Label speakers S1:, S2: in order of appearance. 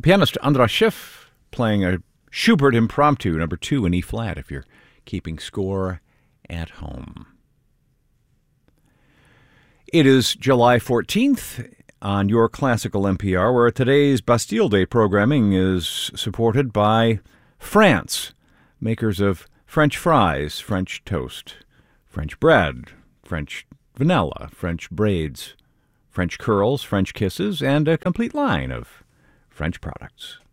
S1: Pianist Andras Schiff playing a Schubert Impromptu, number 2 in E-flat, if you're keeping score at home. It is July 14th on your Classical NPR, where today's Bastille Day programming is supported by France, makers of French fries, French toast, French bread, French vanilla, French braids, French curls, French kisses, and a complete line of French products.